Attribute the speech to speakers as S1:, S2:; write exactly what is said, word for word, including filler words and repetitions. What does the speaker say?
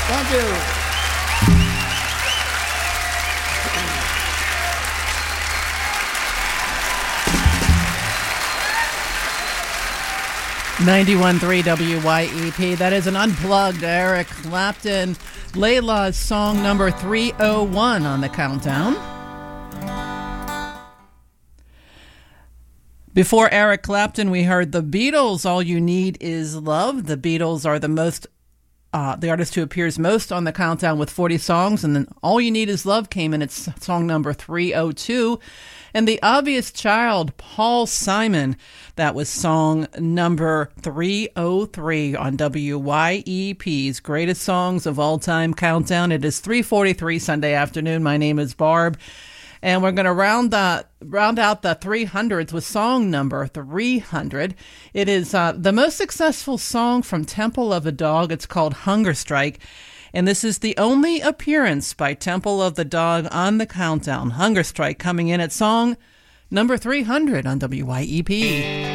S1: Thank you.
S2: ninety-one point three W Y E P. That is an unplugged Eric Clapton. Layla's song number three oh one on the countdown. Before Eric Clapton, we heard the Beatles, All You Need Is Love. The Beatles are the most, uh, the artist who appears most on the countdown with forty songs, and then All You Need Is Love came in. It's song number three oh two. And The Obvious Child, Paul Simon, that was song number three oh three on W Y E P's Greatest Songs of All Time Countdown. It is three forty-three Sunday afternoon. My name is Barb. And we're going to round the, round out the three hundreds with song number three hundred. It is uh, the most successful song from Temple of the Dog. It's called Hunger Strike. And this is the only appearance by Temple of the Dog on the countdown. Hunger Strike coming in at song number three hundred on W Y E P.